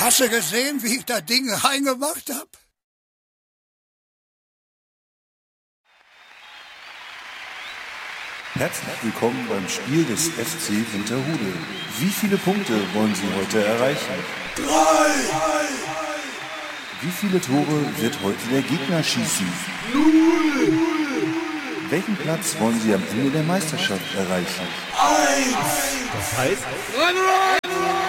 Hast du gesehen, wie ich das Ding reingemacht hab? Herzlich willkommen beim Spiel des FC Winterhude. Wie viele Punkte wollen Sie heute erreichen? 3! Wie viele Tore wird heute der Gegner schießen? 0! Welchen Platz wollen Sie am Ende der Meisterschaft erreichen? 1! Das heißt?